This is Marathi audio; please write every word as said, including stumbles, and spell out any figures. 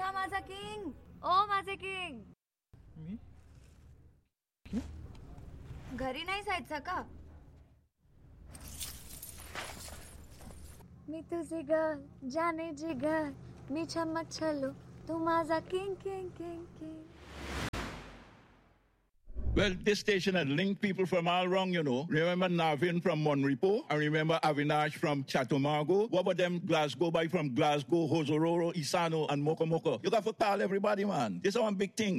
उठा माझा किंग, ओ माझे किंग. मी घरी नाही जायचं का? मी तुझी गर्ल, जाने जिगर, मी चमक चलो, तू माझा king king king king. Well, this station had linked people from all around, you know. Remember Navin from Monrepo? I remember Avinash from Chatumargo. What about them Glasgow by from Glasgow, Hosororo, Isano, and Mokomoko? You got to call everybody, man. This is one big thing.